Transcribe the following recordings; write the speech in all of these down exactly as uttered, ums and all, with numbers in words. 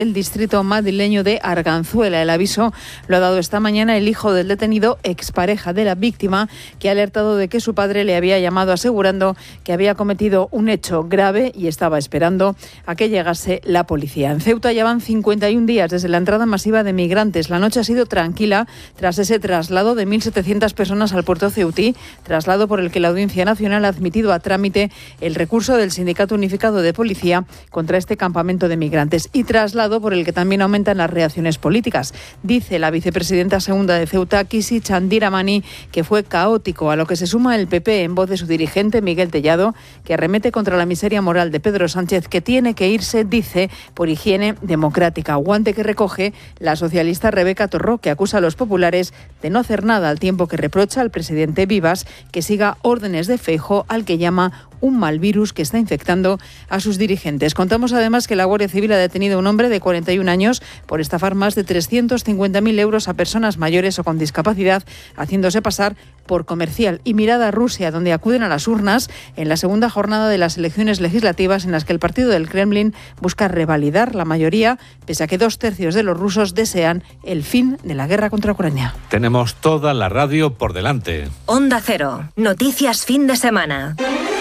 el distrito madrileño de Arganzuela. El aviso lo ha dado esta mañana el hijo del detenido, expareja de la víctima, que ha alertado de que su padre le había llamado asegurando que había cometido un hecho grave y estaba esperando a que llegase la policía. En Ceuta ya van cincuenta y un días desde la entrada masiva de migrantes. La noche ha sido tranquila tras ese traslado de mil setecientas personas al puerto ceutí, traslado por el que la Audiencia Nacional ha admitido a trámite el recurso del Sindicato Unificado de Policía contra este campamento de migrantes y traslado por el que también aumentan las reacciones políticas. Dice la vicepresidenta segunda de Ceuta, Kisi Chandiramani, que fue caótico, a lo que se suma el P P en voz de su dirigente Miguel Tellado, que arremete contra la miseria moral de Pedro Sánchez, que tiene que irse, dice, por higiene democrática. Guante que recoge la socialista Rebeca Torró, que acusa a los populares de no hacer nada, al tiempo que reprocha al presidente Vivas que siga órdenes de Feijóo, al que llama un mal virus que está infectando a sus dirigentes. Contamos además que la Guardia Civil ha detenido a un hombre de cuarenta y un años por estafar más de trescientos cincuenta mil euros a personas mayores o con discapacidad, haciéndose pasar por comercial. Y mirada a Rusia, donde acuden a las urnas en la segunda jornada de las elecciones legislativas en las que el partido del Kremlin busca revalidar la mayoría, pese a que dos tercios de los rusos desean el fin de la guerra contra Ucrania. Tenemos toda la radio por delante. Onda Cero, noticias fin de semana.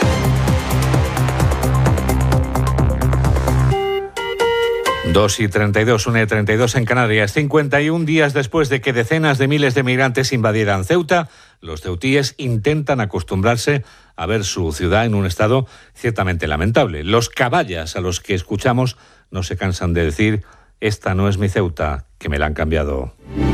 dos y treinta y dos, una y treinta y dos en Canarias. cincuenta y un días después de que decenas de miles de migrantes invadieran Ceuta, los ceutíes intentan acostumbrarse a ver su ciudad en un estado ciertamente lamentable. Los caballas a los que escuchamos no se cansan de decir: esta no es mi Ceuta, que me la han cambiado.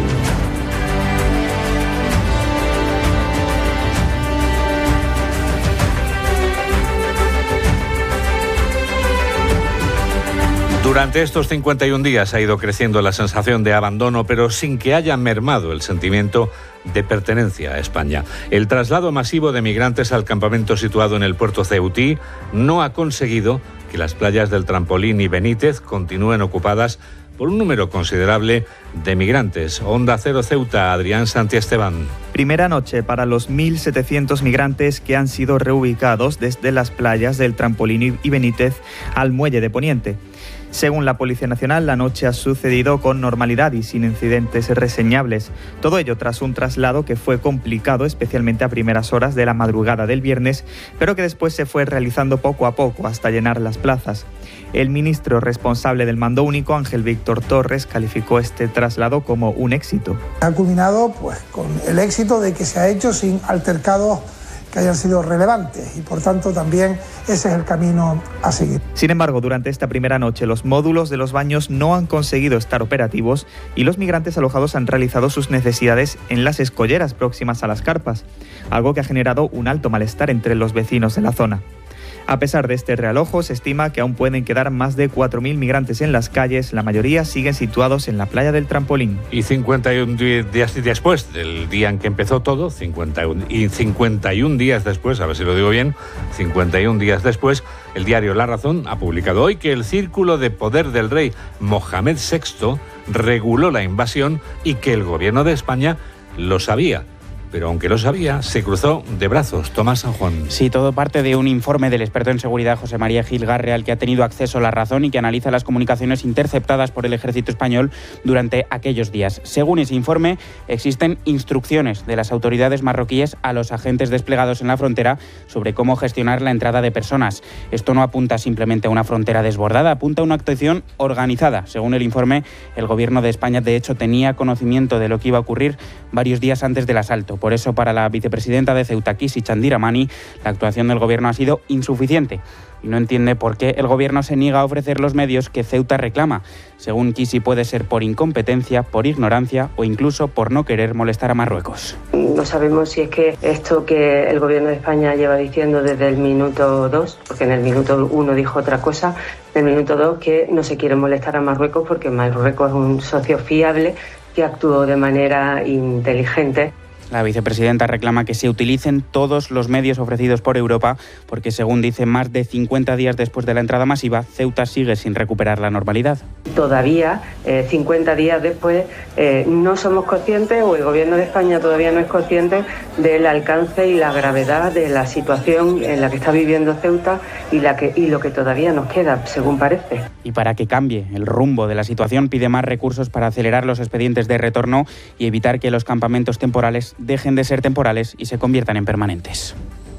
Durante estos cincuenta y un días ha ido creciendo la sensación de abandono, pero sin que haya mermado el sentimiento de pertenencia a España. El traslado masivo de migrantes al campamento situado en el puerto ceutí no ha conseguido que las playas del Trampolín y Benítez continúen ocupadas por un número considerable de migrantes. Onda Cero Ceuta, Adrián Santiesteban. Primera noche para los mil setecientos migrantes que han sido reubicados desde las playas del Trampolín y Benítez al muelle de Poniente. Según la Policía Nacional, la noche ha sucedido con normalidad y sin incidentes reseñables. Todo ello tras un traslado que fue complicado, especialmente a primeras horas de la madrugada del viernes, pero que después se fue realizando poco a poco hasta llenar las plazas. El ministro responsable del Mando Único, Ángel Víctor Torres, calificó este traslado como un éxito. Ha culminado pues, con el éxito de que se ha hecho sin altercados que hayan sido relevantes y por tanto también ese es el camino a seguir. Sin embargo, durante esta primera noche los módulos de los baños no han conseguido estar operativos y los migrantes alojados han realizado sus necesidades en las escolleras próximas a las carpas, algo que ha generado un alto malestar entre los vecinos de la zona. A pesar de este realojo, se estima que aún pueden quedar más de cuatro mil migrantes en las calles. La mayoría siguen situados en la playa del Trampolín. Y cincuenta y un días después del día en que empezó todo, cincuenta y uno, y cincuenta y un días después, a ver si lo digo bien, cincuenta y un días después, el diario La Razón ha publicado hoy que el círculo de poder del rey Mohamed sexto reguló la invasión y que el gobierno de España lo sabía. Pero aunque lo sabía, se cruzó de brazos. Tomás San Juan. Sí, todo parte de un informe del experto en seguridad José María Gil Garre, al que ha tenido acceso La Razón y que analiza las comunicaciones interceptadas por el ejército español durante aquellos días. Según ese informe, existen instrucciones de las autoridades marroquíes a los agentes desplegados en la frontera sobre cómo gestionar la entrada de personas. Esto no apunta simplemente a una frontera desbordada, apunta a una actuación organizada. Según el informe, el gobierno de España, de hecho, tenía conocimiento de lo que iba a ocurrir varios días antes del asalto. Por eso, para la vicepresidenta de Ceuta, Kisi Chandiramani, la actuación del gobierno ha sido insuficiente y no entiende por qué el gobierno se niega a ofrecer los medios que Ceuta reclama. Según Kisi, puede ser por incompetencia, por ignorancia o incluso por no querer molestar a Marruecos. No sabemos si es que esto que el gobierno de España lleva diciendo desde el minuto dos, porque en el minuto uno dijo otra cosa, en el minuto dos que no se quiere molestar a Marruecos porque Marruecos es un socio fiable que actuó de manera inteligente. La vicepresidenta reclama que se utilicen todos los medios ofrecidos por Europa porque, según dice, más de cincuenta días después de la entrada masiva, Ceuta sigue sin recuperar la normalidad. Todavía eh, cincuenta días después, eh, no somos conscientes, o el Gobierno de España todavía no es consciente del alcance y la gravedad de la situación en la que está viviendo Ceuta y, la que, y lo que todavía nos queda, según parece. Y para que cambie el rumbo de la situación, pide más recursos para acelerar los expedientes de retorno y evitar que los campamentos temporales dejen de ser temporales y se conviertan en permanentes.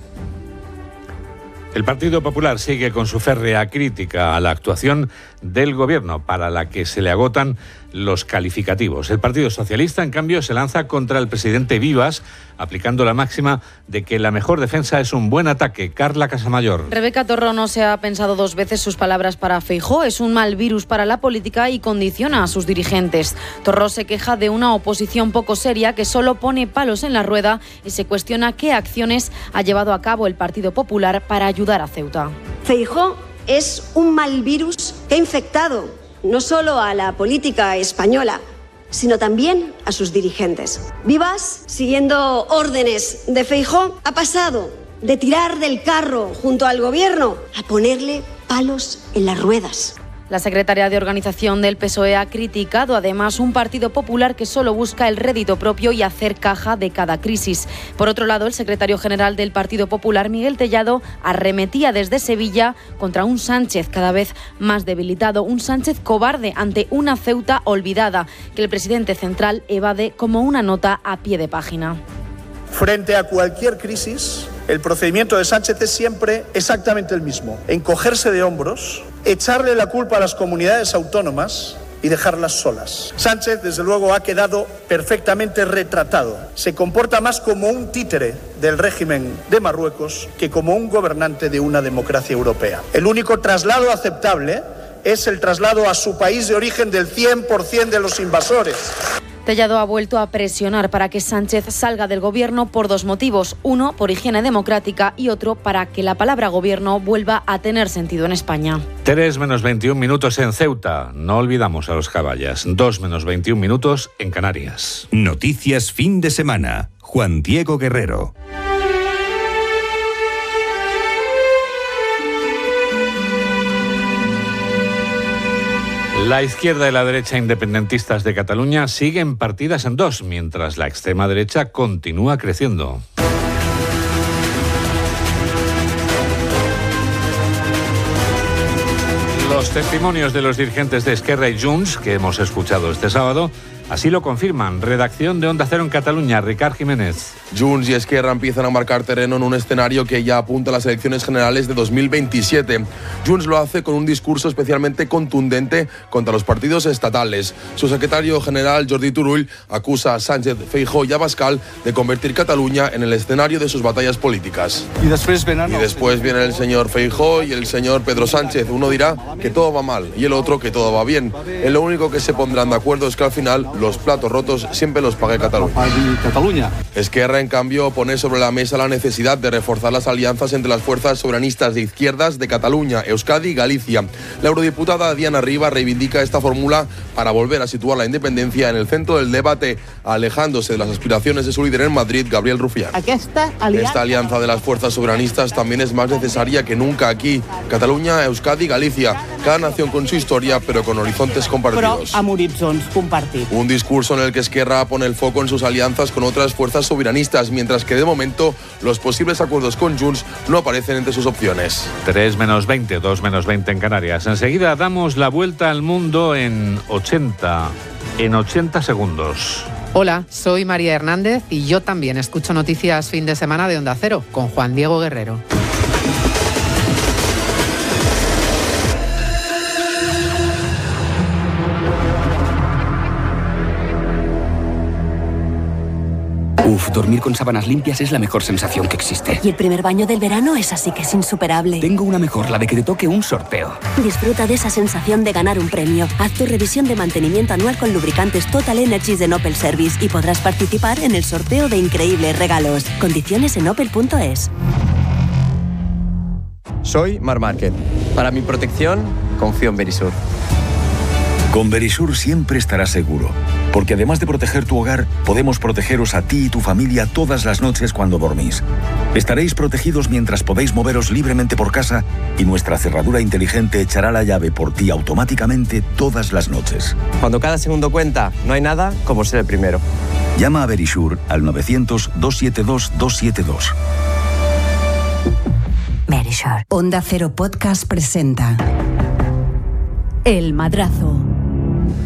El Partido Popular sigue con su férrea crítica a la actuación del Gobierno, para la que se le agotan los calificativos. El Partido Socialista, en cambio, se lanza contra el presidente Vivas, aplicando la máxima de que la mejor defensa es un buen ataque. Carla Casamayor. Rebeca Torro no se ha pensado dos veces sus palabras para Feijóo. Es un mal virus para la política y condiciona a sus dirigentes. Torro se queja de una oposición poco seria que solo pone palos en la rueda y se cuestiona qué acciones ha llevado a cabo el Partido Popular para ayudar a Ceuta. Feijóo es un mal virus que ha infectado no solo a la política española, sino también a sus dirigentes. Vivas, siguiendo órdenes de Feijóo, ha pasado de tirar del carro junto al gobierno a ponerle palos en las ruedas. La secretaria de Organización del P S O E ha criticado además un Partido Popular que solo busca el rédito propio y hacer caja de cada crisis. Por otro lado, el secretario general del Partido Popular, Miguel Tellado, arremetía desde Sevilla contra un Sánchez cada vez más debilitado, un Sánchez cobarde ante una Ceuta olvidada, que el presidente central evade como una nota a pie de página. Frente a cualquier crisis, el procedimiento de Sánchez es siempre exactamente el mismo: encogerse de hombros, echarle la culpa a las comunidades autónomas y dejarlas solas. Sánchez, desde luego, ha quedado perfectamente retratado. Se comporta más como un títere del régimen de Marruecos que como un gobernante de una democracia europea. El único traslado aceptable es el traslado a su país de origen del cien por ciento de los invasores. Tellado ha vuelto a presionar para que Sánchez salga del gobierno por dos motivos. Uno, por higiene democrática, y otro, para que la palabra gobierno vuelva a tener sentido en España. tres menos veintiún minutos en Ceuta. No olvidamos a los caballas. dos menos veintiún minutos en Canarias. Noticias fin de semana. Juan Diego Guerrero. La izquierda y la derecha independentistas de Cataluña siguen partidas en dos, mientras la extrema derecha continúa creciendo. Los testimonios de los dirigentes de Esquerra y Junts, que hemos escuchado este sábado, así lo confirman. Redacción de Onda Cero en Cataluña, Ricard Jiménez. Junts y Esquerra empiezan a marcar terreno en un escenario que ya apunta a las elecciones generales de dos mil veintisiete. Junts lo hace con un discurso especialmente contundente contra los partidos estatales. Su secretario general, Jordi Turull, acusa a Sánchez, Feijóo y Abascal de convertir Cataluña en el escenario de sus batallas políticas. Y después, ven y después viene el señor Feijóo y el señor Pedro Sánchez. Uno dirá que todo va mal y el otro que todo va bien. En lo único que se pondrán de acuerdo es que al final los platos rotos siempre los pague Cataluña. Esquerra, en cambio, pone sobre la mesa la necesidad de reforzar las alianzas entre las fuerzas soberanistas de izquierdas de Cataluña, Euskadi y Galicia. La eurodiputada Diana Riba reivindica esta fórmula para volver a situar la independencia en el centro del debate, alejándose de las aspiraciones de su líder en Madrid, Gabriel Rufián. Esta alianza... Esta alianza de las fuerzas soberanistas también es más necesaria que nunca aquí. Cataluña, Euskadi y Galicia, cada nación con su historia, pero con horizontes compartidos. Però amb horitzons compartits. Un discurso en el que Esquerra pone el foco en sus alianzas con otras fuerzas soberanistas, mientras que de momento los posibles acuerdos con Junts no aparecen entre sus opciones. tres menos veinte, dos menos veinte en Canarias. Enseguida damos la vuelta al mundo en ochenta, en ochenta segundos. Hola, soy María Hernández y yo también escucho Noticias Fin de Semana de Onda Cero con Juan Diego Guerrero. Uf, dormir con sábanas limpias es la mejor sensación que existe. Y el primer baño del verano es así que es insuperable. Tengo una mejor, la de que te toque un sorteo. Disfruta de esa sensación de ganar un premio. Haz tu revisión de mantenimiento anual con lubricantes Total Energies de Opel Service y podrás participar en el sorteo de increíbles regalos. Condiciones en opel punto es. Soy Mar Márquez. Para mi protección, confío en Verisur. Con Verisur siempre estarás seguro, porque además de proteger tu hogar, podemos protegeros a ti y tu familia todas las noches cuando dormís. Estaréis protegidos mientras podéis moveros libremente por casa y nuestra cerradura inteligente echará la llave por ti automáticamente todas las noches. Cuando cada segundo cuenta, no hay nada como ser el primero. Llama a Verisur al novecientos, doscientos setenta y dos, doscientos setenta y dos. Verisur. Onda Cero Podcast presenta El Madrazo.